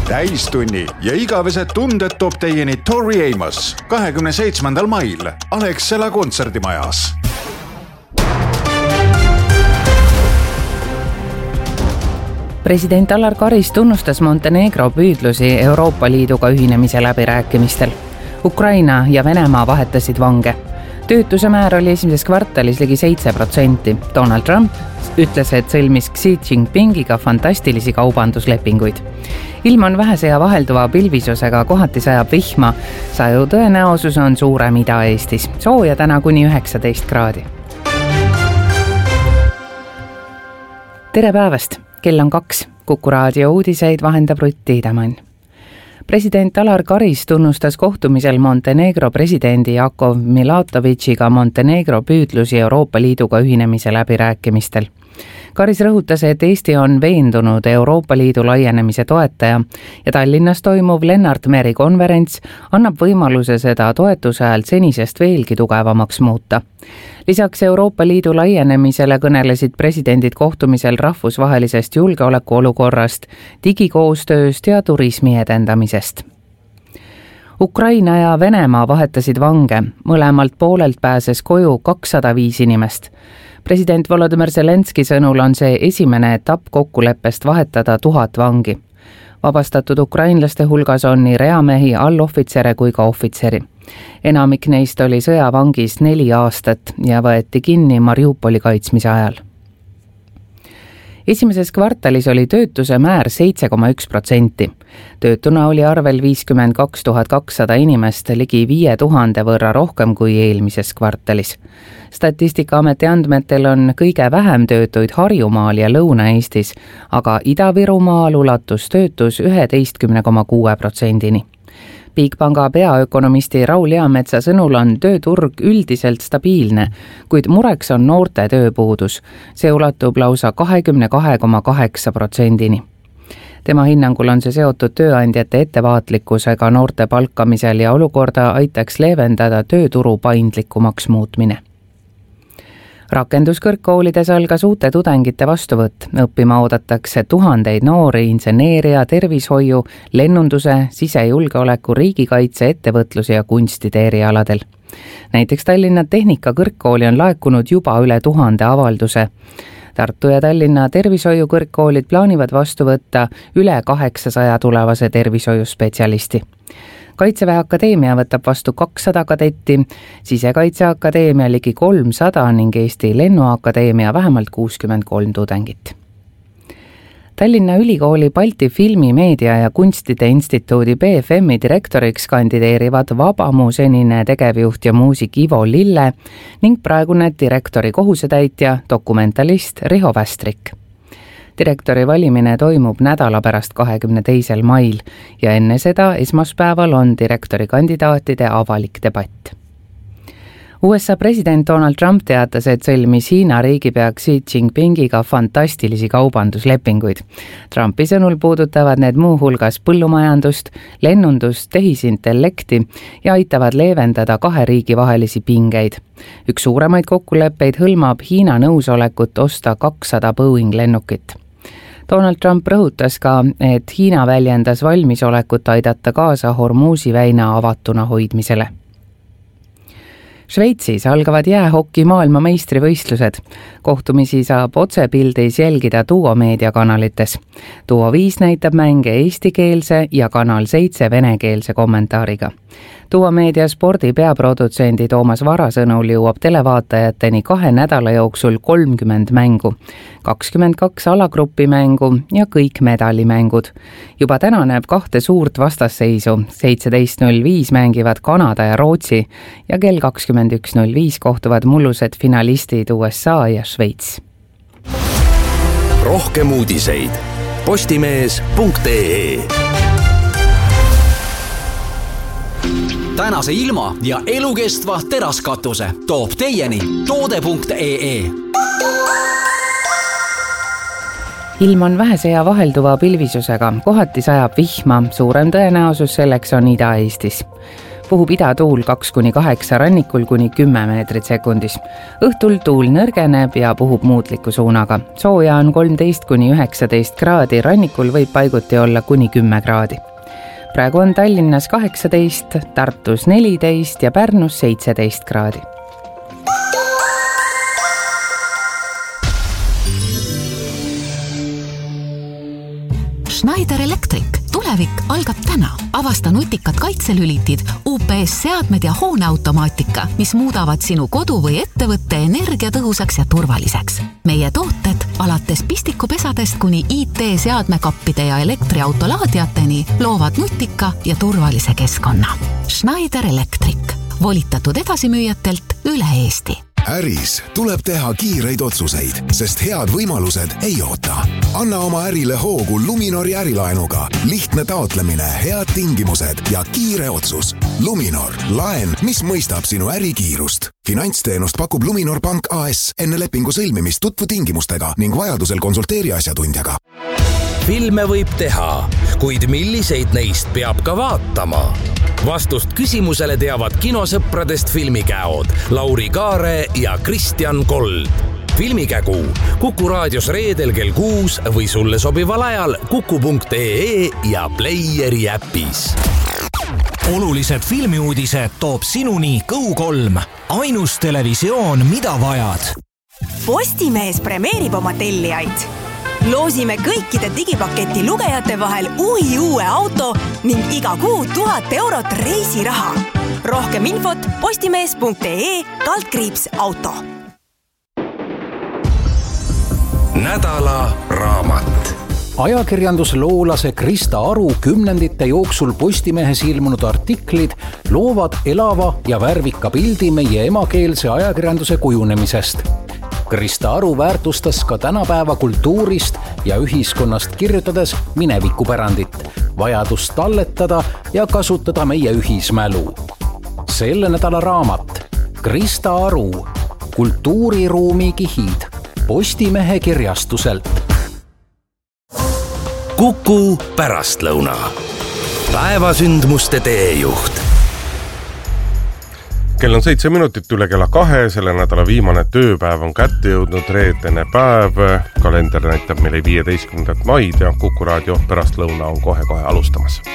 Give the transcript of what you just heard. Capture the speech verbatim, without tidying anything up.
täistunni ja igavesed tunded toob teieni Tori Amos kahekümne seitsmendal mail Alexela kontserdimajas. President Alar Karis tunnustas Montenegro püüdlusi Euroopa Liiduga ühinemise läbirääkimistel. Ukraina ja Venemaa vahetasid vange. Töötuse määr oli esimeses kvartalis ligi seitse protsenti. Donald Trump ütles, et sõlmis Xi Jinpingiga fantastilisi kaubanduslepinguid. Ilm on vähese ja vahelduva pilvisusega, kohati sajab vihma. Saju tõenäosus on suurem Ida-Eestis. Sooja täna kuni üheksateist kraadi. Tere päevast! Kell on kaks. Kuku raadio uudiseid vahendab Rutt Tiidemann. President Alar Karis tunnustas kohtumisel Montenegro presidendi Jakov Milatovitšiga Montenegro püüdlusi Euroopa Liiduga ühinemise läbirääkimistel. Karis rõhutas, et Eesti on veendunud Euroopa Liidu laienemise toetaja ja Tallinnas toimuv Lennart Meri konverents annab võimaluse seda toetuse häält senisest veelgi tugevamaks muuta. Lisaks Euroopa Liidu laienemisele kõnelesid presidendid kohtumisel rahvusvahelisest julgeolekuolukorrast, digikoostööst ja turismi edendamisest. Ukraina ja Venemaa vahetasid vange, mõlemalt poolelt pääses koju kakssada viis inimest. President Volodymyr Zelenski sõnul on see esimene etapp kokkuleppest vahetada tuhat vangi. Vabastatud ukrainlaste hulgas on nii reamehi, allohvitsere kui ka ohvitseri. Enamik neist oli sõjavangis neli aastat ja võeti kinni Mariupoli kaitsmise ajal. Esimeses kvartalis oli töötuse määr seitse koma üks protsenti. Töötuna oli arvel viiskümmend kaks tuhat kakssada inimest, ligi viie tuhande võrra rohkem kui eelmises kvartalis. Statistikaameti andmetel on kõige vähem töötuid Harjumaal ja Lõuna-Eestis, aga Ida-Virumaal ulatus töötus üheteistkümne koma kuue protsendini. Bigpanga peaökonomisti Raul Eametsa sõnul on tööturg üldiselt stabiilne, kuid mureks on noorte tööpuudus. See ulatub lausa kahekümne kahe koma kaheksa protsendini. Tema hinnangul on see seotud tööandjate ettevaatlikkusega noorte palkamisel ja olukorda aitaks leevendada tööturu paindlikumaks muutmine. Rakenduskõrgkoolides algas uute tudengite vastuvõtt. Õppima oodatakse tuhandeid noori inseneeria, tervishoiu, lennunduse, sisejulgeoleku, riigikaitse, ettevõtluse ja kunstide erialadel. Näiteks Tallinna Tehnikakõrgkooli on laekunud juba üle tuhande avalduse. Tartu ja Tallinna tervishoiukõrgkoolid plaanivad vastu võtta üle kaheksasaja tulevase tervishoiuspetsialisti. Kaitseväe Akadeemia võtab vastu kakssada kadetti, Sisekaitseakadeemia ligi kolmsada ning Eesti Lennuakadeemia vähemalt kuuskümmend kolm tudengit. Tallinna Ülikooli Balti Filmi, Meedia ja Kunstide Instituudi B F M-i direktoriks kandideerivad Vabamu senine tegevjuht ja muusik Ivo Lille ning praegune direktori kohusetäitja, dokumentalist Riho Västrik. Direktori valimine toimub nädala pärast kahekümne teisel mail ja enne seda esmaspäeval on direktori kandidaatide avalik debatt. U S A president Donald Trump teatas, et sõlmis Hiina riigipea Xi Jinpingiga fantastilisi kaubanduslepinguid. Trumpi sõnul puudutavad need muu hulgas põllumajandust, lennundust, tehisintellekti ja aitavad leevendada kahe riigi vahelisi pingeid. Üks suuremaid kokkuleppeid hõlmab Hiina nõusolekut osta kakssada Boeing lennukit. Donald Trump rõhutas ka, et Hiina väljendas valmisolekut aidata kaasa Hormuzi väina avatuna hoidmisele. Šveitsis algavad jäähoki maailma meistrivõistlused. Kohtumisi saab otsepildis jälgida Duo meediakanalites. Duo viis näitab mänge eestikeelse ja Kanal seitse venekeelse kommentaariga. Duo meedia spordi peaprodutsendi Toomas Vara sõnul jõuab televaatajateni kahe nädala jooksul kolmkümmend mängu, kakskümmend kaks alagruppi mängu ja kõik medalimängud. Juba täna näeb kahte suurt vastasseisu, seitseteist null viis mängivad Kanada ja Rootsi ja kell kakskümmend üks null viis kohtuvad mullused finalistid U S A ja Šveits. Rohkem uudiseid postimees punkt ee. Tänase ilma ja elukestva teraskatuse toob teieni toode punkt ee. Ilm on vähese ja vahelduva pilvisusega, kohati sajab vihma, suurem tõenäosus selleks on Ida-Eestis. puhub idatuul kaks kuni kaheksa, rannikul kuni kümme meetrit sekundis. Õhtul tuul nõrgeneb ja puhub muutliku suunaga. Sooja on kolmteist kuni üheksateist kraadi, rannikul võib paiguti olla kuni kümme kraadi. Praegu on Tallinnas kaheksateist, Tartus neliteist ja Pärnus seitseteist kraadi. Schneider Electric. Tulevik algab täna. Avasta nutikad kaitselülitid, U P S-seadmed ja hooneautomaatika, mis muudavad sinu kodu või ettevõtte energiatõhusaks ja turvaliseks. Meie tooted alates pistikupesadest kuni I T-seadmekappide ja elektriautolaadiateni loovad nutika ja turvalise keskkonna. Schneider Electric. Volitatud edasimüüjatelt üle Eesti. Äris tuleb teha kiireid otsuseid, sest head võimalused ei oota. Anna oma ärile hoogu Luminori ärilaenuga. Lihtne taotlemine, head tingimused ja kiire otsus. Luminor, laen, mis mõistab sinu ärikiirust. Finantsteenust pakub Luminor Pank A S. Enne lepingu sõlmimist tutvu tingimustega ning vajadusel konsulteeri asjatundjaga. Filme võib teha, kuid milliseid neist peab ka vaatama? Vastust küsimusele teavad kinosõpradest filmikäod Lauri Kaare ja Kristjan Kold. Filmikägu Kuku raadios reedel kell kuus või sulle sobival ajal kuku punkt ee ja Playeri äpis. Olulised filmiuudised toob sinuni Go kolm. Ainus televisioon, mida vajad. Postimees premeerib oma tellijaid. Loosime kõikide digipaketi lugejate vahel uhi uue auto ning iga kuu tuhat eurot reisiraha. Rohkem infot postimees punkt ee kaldkriips auto. Nädala raamat. Ajakirjandusloolase Krista Aru kümnendite jooksul Postimehes ilmunud artiklid loovad elava ja värvika pildi meie emakeelse ajakirjanduse kujunemisest. Krista Aru väärtustas ka tänapäeva kultuurist ja ühiskonnast kirjutades minevikupärandit, vajadust talletada ja kasutada meie ühismälu. Selle nädala raamat Krista Aru, kultuuriruumi kihid, Postimehe kirjastuselt. Kuku pärastlõuna. Päevasündmuste teejuht. Kell on seitse minutit üle kella kahe, selle nädala viimane tööpäev on kätte jõudnud reedene päev. Kalender näitab meile viieteistkümnendat maid ja Kuku raadio pärastlõuna on kohe-kohe alustamas.